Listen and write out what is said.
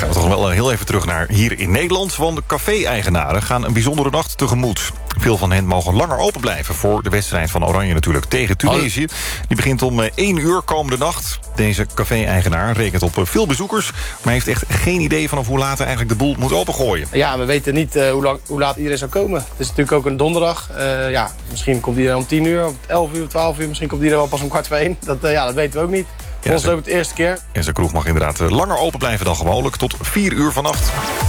We gaan wel heel even terug naar hier in Nederland. Want de café-eigenaren gaan een bijzondere nacht tegemoet. Veel van hen mogen langer open blijven voor de wedstrijd van Oranje natuurlijk tegen Tunesië. Die begint om 1 uur komende nacht. Deze café-eigenaar rekent op veel bezoekers, maar heeft echt geen idee vanaf hoe laat eigenlijk de boel moet opengooien. Ja, we weten niet hoe laat iedereen zal komen. Het is natuurlijk ook een donderdag. Misschien komt iedereen om 10 uur, om 11 uur, 12 uur. Misschien komt iedereen wel pas om 12:15. Dat weten we ook niet. Voor ons is het ook de eerste keer. En zijn kroeg mag inderdaad langer open blijven dan gewoonlijk, tot 4 uur vannacht.